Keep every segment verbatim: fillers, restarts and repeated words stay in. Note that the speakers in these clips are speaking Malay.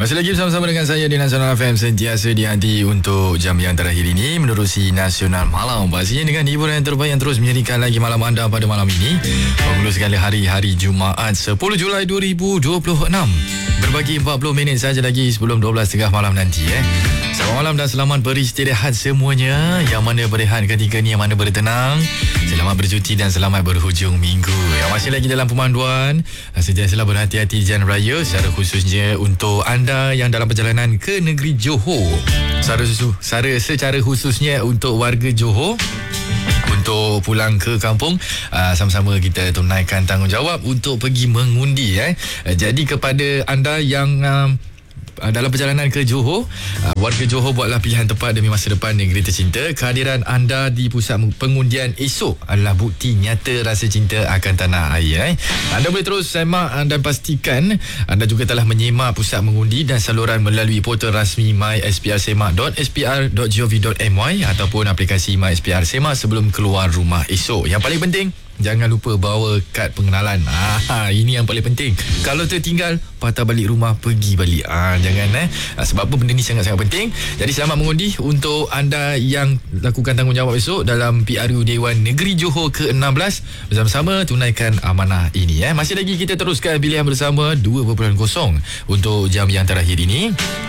Masih lagi bersama-sama dengan saya di Nasional F M, sentiasa di hati untuk jam yang terakhir ini menerusi Nasional Malam. Pastinya dengan hiburan yang terbaik yang terus menjadikan lagi malam anda pada malam ini. Penghulu sekali hari-hari Jumaat sepuluh Julai dua ribu dua puluh enam. Berbagi empat puluh minit saja lagi sebelum dua belas tiga puluh malam nanti eh. Selamat malam dan selamat beristirahat semuanya. Yang mana berehat ketika ni, yang mana bertenang. Selamat bercuti dan selamat berhujung minggu. Yang masih lagi dalam pemanduan, sentiasalah berhati-hati di jalan raya, secara khususnya untuk anda yang dalam perjalanan ke negeri Johor. Secara, secara, secara khususnya untuk warga Johor, untuk pulang ke kampung, uh, sama-sama kita tunaikan tanggungjawab untuk pergi mengundi eh. Uh, jadi kepada anda yang uh, dalam perjalanan ke Johor, uh, warga Johor, buatlah pilihan tepat demi masa depan negeri tercinta. Kehadiran anda di pusat pengundian esok adalah bukti nyata rasa cinta akan tanah air eh. Anda boleh terus semak dan pastikan anda juga telah menyemak pusat mengundi dan saluran melalui portal rasmi my s p r semak dot s p r dot gov dot m y ataupun aplikasi MySPR Semak sebelum keluar rumah esok. Yang paling penting, jangan lupa bawa kad pengenalan. Ah, ini yang paling penting. Kalau tertinggal, patah balik rumah, pergi balik. Ah, jangan eh. Ah, sebab apa benda ni sangat-sangat penting. Jadi selamat mengundi untuk anda yang lakukan tanggungjawab esok dalam P R U Dewan Negeri Johor ke enam belas. Bersama-sama tunaikan amanah ini eh. Masih lagi kita teruskan pilihan bersama dua perpuluhan kosong untuk jam yang terakhir ini.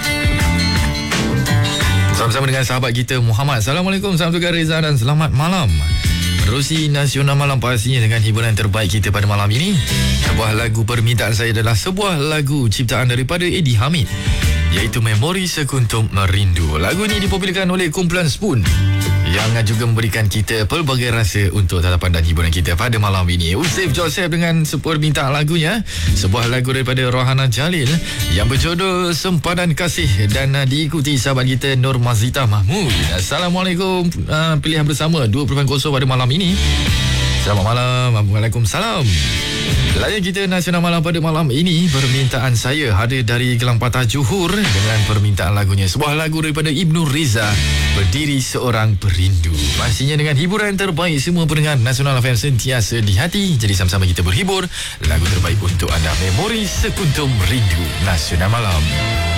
Sama-sama dengan sahabat kita Muhammad. Assalamualaikum, salam juga Reza dan selamat malam. Menerusi Nasional Malam pastinya dengan hiburan terbaik kita pada malam ini. Sebuah lagu permintaan saya adalah sebuah lagu ciptaan daripada Eddie Hamid, iaitu Memori Sekuntum Merindu. Lagu ini dipopularkan oleh kumpulan Spoon yang juga memberikan kita pelbagai rasa untuk tatapan dan hiburan kita pada malam ini. Usif Joseph dengan permintaan lagunya, sebuah lagu daripada Rohana Jalil yang berjudul Sempadan Kasih, dan uh, diikuti sahabat kita Nur Mazita Mahmud. Assalamualaikum, uh, pilihan bersama dua perpuluhan kosong pada malam ini. Selamat malam. Waalaikumsalam. Layan kita Nasional Malam pada malam ini, permintaan saya hadir dari Gelang Patah Johor dengan permintaan lagunya, sebuah lagu daripada Ibnu Riza, Berdiri Seorang Perindu. Pastinya dengan hiburan terbaik semua pendengar Nasional F M sentiasa di hati. Jadi sama-sama kita berhibur. Lagu terbaik untuk anda, Memori Sekuntum Rindu, Nasional Malam.